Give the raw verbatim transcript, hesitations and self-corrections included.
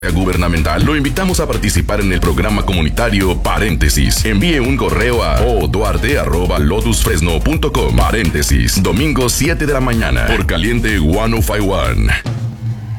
gubernamental, lo invitamos a participar en el programa comunitario Paréntesis. Envíe un correo a oduarte arroba lotus fresno punto com. Paréntesis, domingo siete de la mañana, por Caliente ciento cincuenta y uno.